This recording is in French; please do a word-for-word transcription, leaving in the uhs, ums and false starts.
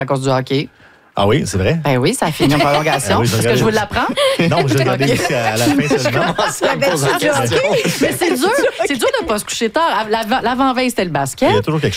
à cause du hockey. Ah oui, c'est vrai? Ben oui, ça a fini en prolongation. Ah oui, Est-ce que je vous l'apprends? Non, je regardais Ok. ici à la fin seulement. Mais c'est dur, c'est dur de ne pas se coucher tard. L'avant- L'avant-veille, c'était le basket. Il y a toujours quelque